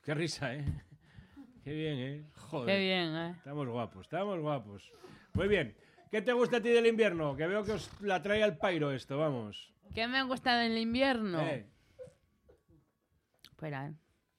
Qué risa, ¿eh? Qué bien, ¿eh? Joder. Qué bien, ¿eh? Estamos guapos. Muy bien. ¿Qué te gusta a ti del invierno? Que veo que os la trae al pairo esto, vamos. ¿Qué me gusta del invierno? Eh. Espera,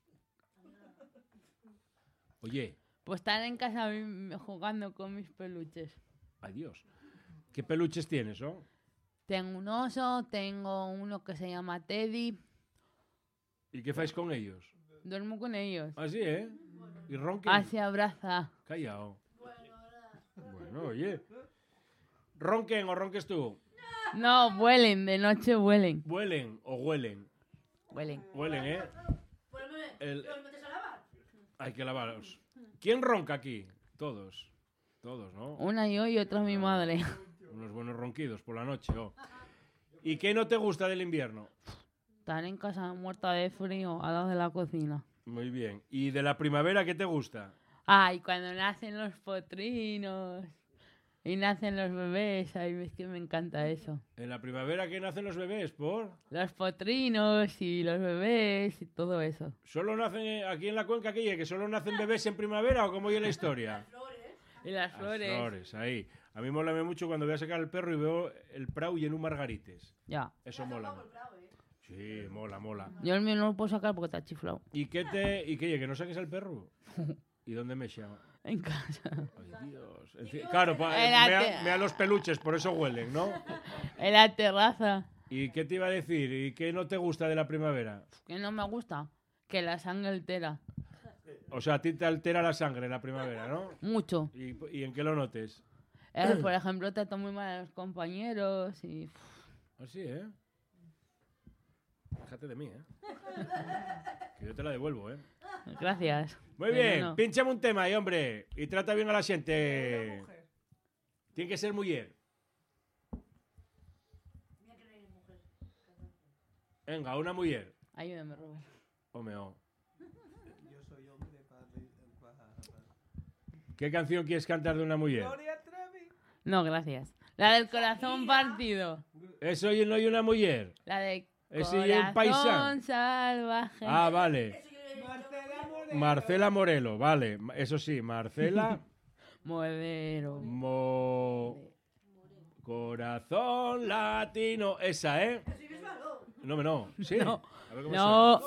Oye, Pues estar en casa jugando con mis peluches. adiós. ¿Qué peluches tienes, oh? Tengo un oso, tengo uno que se llama Teddy. ¿Y qué fáis con ellos? Duermo con ellos. Así, ¿eh? ¿Y ronquen? Así abraza. Callao. Bueno, oye. ¿Ronquen o ronques tú? No, vuelen, de noche vuelen. ¿Huelen o huelen? Huelen. Huelen, ¿eh? ¿Los metes a lavar? Hay que lavarlos. ¿Quién ronca aquí? Todos. Todos, ¿no? Una yo y otra mi madre. Unos buenos ronquidos por la noche, oh. ¿Y qué no te gusta del invierno? Estar en casa muerta de frío al lado de la cocina. Muy bien. ¿Y de la primavera qué te gusta? Ay, cuando nacen los potrinos y nacen los bebés, ay, es que me encanta eso. ¿En la primavera qué nacen los bebés? ¿Por? Los potrinos y los bebés y todo eso. ¿Solo nacen aquí en la cuenca que solo nacen bebés en primavera o cómo es la historia? Y las flores. Las flores, ahí. A mí mola mucho cuando voy a sacar el perro y veo el prau lleno de margarites. Ya. Eso mola. Sí, mola. Yo el mío no lo puedo sacar porque está chiflado. ¿Y que no saques al perro? ¿Y dónde me llama? En casa. Ay, Dios. Claro, mea los peluches, por eso huelen, ¿no? En la terraza. ¿Y qué te iba a decir? ¿Y qué no te gusta de la primavera? Que no me gusta. Que la sangre altera. O sea, a ti te altera la sangre en la primavera, ¿no? Mucho. ¿Y en qué lo notes? Por ejemplo, trato muy mal a los compañeros y... Así, ¿eh? Déjate de mí, ¿eh? Que yo te la devuelvo, ¿eh? Gracias. Muy Pero bien, no. pínchame un tema ahí, hombre. Y trata bien a la gente. Tiene que ser mujer. Venga, una mujer. Ayúdame, Robert. Home, oh. Yo soy hombre para... ¿Qué canción quieres cantar de una mujer? Gloria Trevi. No, gracias. La del corazón partido. Eso no hay una mujer. La de Ese y el paisano. corazón salvaje. Ah, vale. Marcela Moreno. Marcela Morelo, vale. Eso sí, Marcela Modero. Corazón latino. Esa, ¿eh? No. Sí. No. A ver cómo No.